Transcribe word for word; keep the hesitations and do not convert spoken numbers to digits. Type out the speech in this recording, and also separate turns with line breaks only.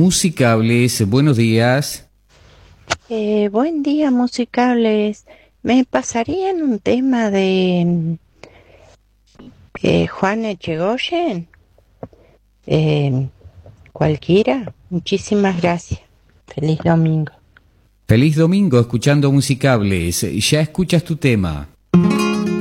Musicables, buenos días.
Eh, buen día, musicables. ¿Me pasarían un tema de eh, Juan Echegoyen? Eh, Cualquiera. Muchísimas gracias. Feliz domingo.
Feliz domingo escuchando Musicables. Ya escuchas tu tema.